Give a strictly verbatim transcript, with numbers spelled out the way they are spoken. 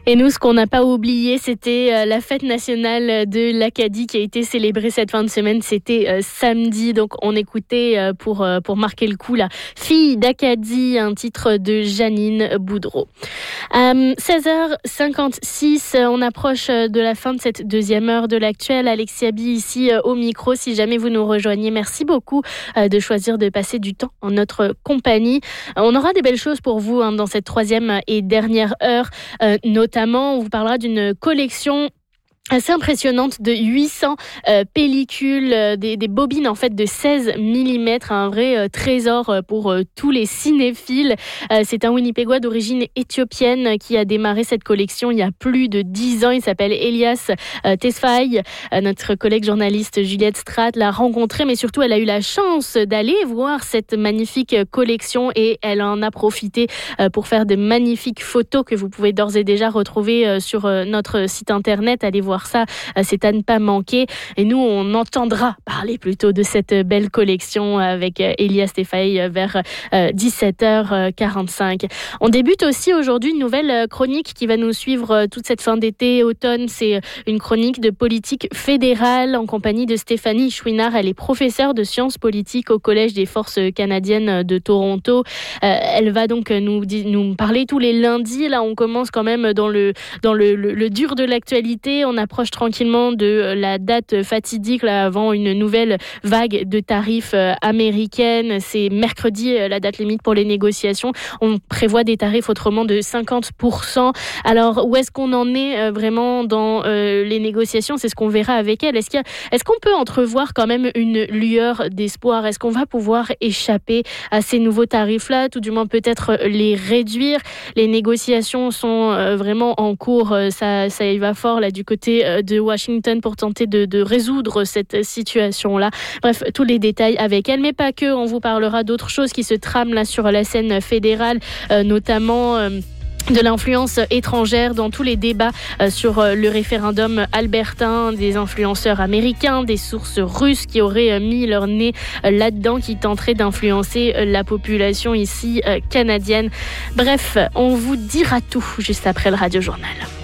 Et nous, ce qu'on n'a pas oublié, c'était euh, la fête nationale de l'Acadie qui a été célébrée cette fin de semaine. C'était euh, samedi, donc on écoutait euh, pour, euh, pour marquer le coup la Fille d'Acadie, un titre de Janine Boudreau. Euh, seize heures cinquante-six, on approche de la fin de cette deuxième heure de l'actuel. Alexia Bi ici euh, au micro, si jamais vous nous rejoignez. Merci beaucoup euh, de choisir de passer du temps en notre compagnie. Euh, on aura des belles choses pour vous hein, dans cette troisième et dernière heure, euh, notamment on vous parlera d'une collection assez impressionnante de huit cents euh, pellicules, euh, des, des bobines en fait de seize millimètres, un vrai euh, trésor euh, pour euh, tous les cinéphiles. Euh, c'est un Winnipégois d'origine éthiopienne qui a démarré cette collection il y a plus de dix ans. Il s'appelle Elias euh, Tesfaye. Euh, notre collègue journaliste Juliette Stratt l'a rencontré, mais surtout elle a eu la chance d'aller voir cette magnifique collection et elle en a profité euh, pour faire de magnifiques photos que vous pouvez d'ores et déjà retrouver euh, sur euh, notre site internet. Allez voir ça, c'est à ne pas manquer. Et nous, on entendra parler plutôt de cette belle collection avec Elias Tesfaye vers dix-sept heures quarante-cinq. On débute aussi aujourd'hui une nouvelle chronique qui va nous suivre toute cette fin d'été, automne. C'est une chronique de politique fédérale en compagnie de Stéphanie Chouinard. Elle est professeure de sciences politiques au Collège des Forces canadiennes de Toronto. Elle va donc nous, nous parler tous les lundis. Là, on commence quand même dans le, dans le, le, le dur de l'actualité. On a approche tranquillement de la date fatidique là, avant une nouvelle vague de tarifs euh, américaines. C'est mercredi euh, la date limite pour les négociations. On prévoit des tarifs autrement de cinquante pour cent. Alors où est-ce qu'on en est euh, vraiment dans euh, les négociations? C'est ce qu'on verra avec elle. Est-ce, qu'il y a, est-ce qu'on peut entrevoir quand même une lueur d'espoir? Est-ce qu'on va pouvoir échapper à ces nouveaux tarifs-là? Tout du moins peut-être les réduire. Les négociations sont euh, vraiment en cours. Ça, ça y va fort là du côté de Washington pour tenter de, de résoudre cette situation-là. Bref, tous les détails avec elle, mais pas que. On vous parlera d'autres choses qui se trament là sur la scène fédérale, euh, notamment... Euh, de l'influence étrangère dans tous les débats euh, sur euh, le référendum albertain, des influenceurs américains, des sources russes qui auraient euh, mis leur nez euh, là-dedans, qui tenteraient d'influencer euh, la population ici euh, canadienne. Bref, on vous dira tout juste après le Radio Journal.